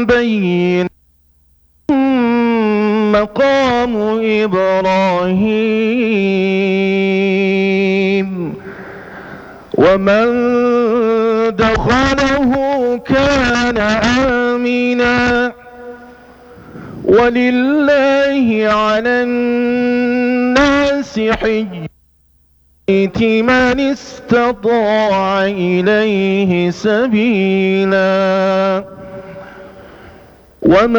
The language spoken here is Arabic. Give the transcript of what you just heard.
بين مقام إبراهيم ومن دخله كان آمنا ولله على الناس حج البيت من استطاع إليه سبيلا ومن